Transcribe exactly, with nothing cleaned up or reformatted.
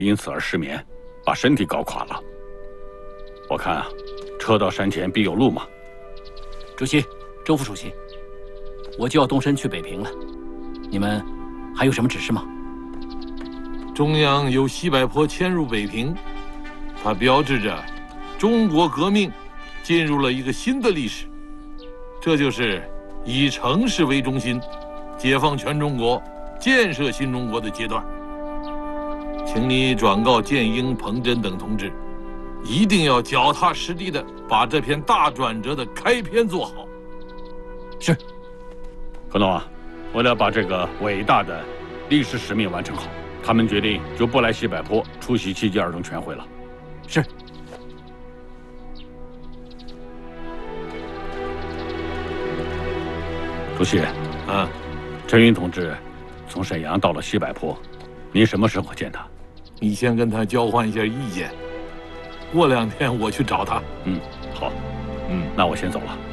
因此而失眠，把身体搞垮了。我看啊，车到山前必有路嘛。 主席，周副主席，我就要动身去北平了，你们还有什么指示吗？ 中央由西柏坡迁入北平，它标志着中国革命进入了一个新的历史，这就是以城市为中心，解放全中国、建设新中国的阶段。请你转告建英、彭真等同志，一定要脚踏实地的把这篇大转折的开篇做好。 是。 柯诺啊，为了把这个伟大的历史使命完成好，他们决定就不来西柏坡出席七届二中全会了。 是。 主席， 啊， 陈云同志从沈阳到了西柏坡，您什么时候见他？ 你先跟他交换一下意见，过两天我去找他。 嗯，好。 嗯， 那我先走了。